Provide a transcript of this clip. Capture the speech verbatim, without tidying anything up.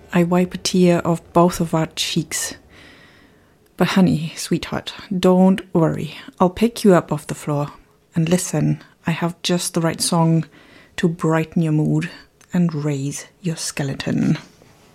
I wipe a tear off both of our cheeks. But honey, sweetheart, don't worry. I'll pick you up off the floor. And listen, I have just the right song to brighten your mood and raise your skeleton.